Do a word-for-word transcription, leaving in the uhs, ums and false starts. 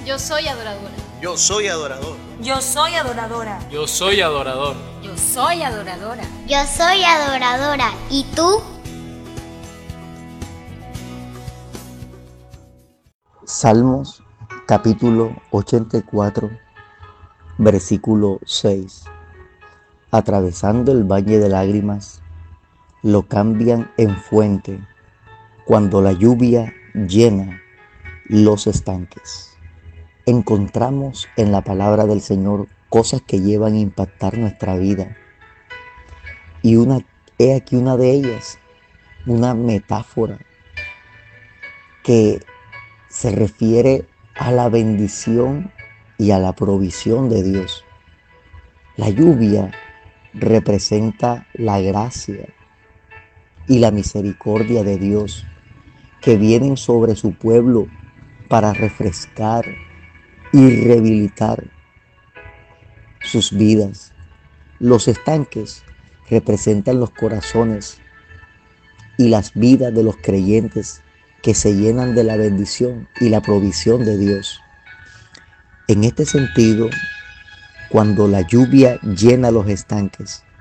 Yo soy adoradora. Yo soy adorador. Yo soy adoradora. Yo soy adorador. Yo soy adoradora. Yo soy adoradora. ¿Y tú? Salmos capítulo ochenta y cuatro, versículo seis. Atravesando el valle de lágrimas, lo cambian en fuente cuando la lluvia llena los estanques. Encontramos en la palabra del Señor cosas que llevan a impactar nuestra vida. Y una, he aquí una de ellas, una metáfora que se refiere a la bendición y a la provisión de Dios. La lluvia representa la gracia y la misericordia de Dios que vienen sobre su pueblo para refrescar y rehabilitar sus vidas. Los estanques representan los corazones y las vidas de los creyentes que se llenan de la bendición y la provisión de Dios. En este sentido, cuando la lluvia llena los estanques,